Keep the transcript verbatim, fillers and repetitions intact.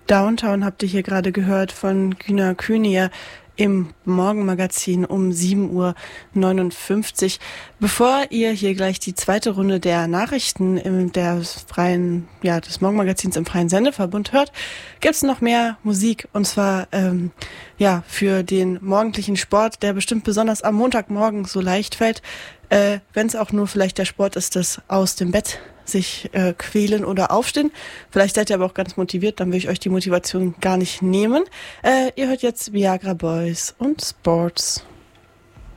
Downtown habt ihr hier gerade gehört von Güner Kühnier im Morgenmagazin um sieben Uhr neunundfünfzig. Bevor ihr hier gleich die zweite Runde der Nachrichten im der freien, ja, des Morgenmagazins im Freien Sendeverbund hört, gibt's noch mehr Musik, und zwar ähm, ja für den morgendlichen Sport, der bestimmt besonders am Montagmorgen so leicht fällt, äh, wenn es auch nur vielleicht der Sport ist, das aus dem Bett sich äh, quälen oder aufstehen. Vielleicht seid ihr aber auch ganz motiviert, dann will ich euch die Motivation gar nicht nehmen. Äh, ihr hört jetzt Viagra Boys und Sports.